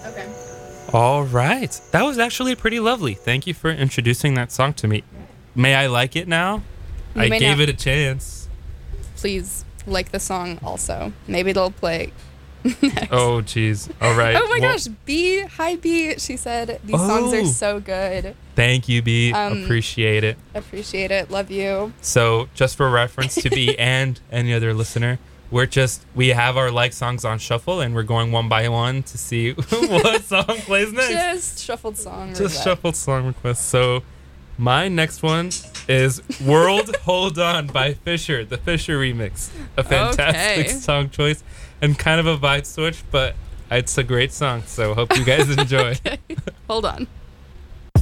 Okay. All right. That was actually pretty lovely. Thank you for introducing that song to me. May I like it now? You I may gave not. it a chance. Please like the song also. Maybe they'll play next. Oh, jeez. All right. Oh my Well, gosh, B. Hi, B. She said these songs Oh. are so good. Thank you, B. Um, Appreciate it. Appreciate it. Love you. So, just for reference to B and any other listener, we have our like songs on shuffle, and we're going one by one to see what song plays next. Just shuffled song. Just shuffled song requests. So, my next one is "World Hold On" by Fisher, the Fisher remix. A fantastic Okay. song choice and kind of a vibe switch, but it's a great song. So, hope you guys enjoy. Hold on.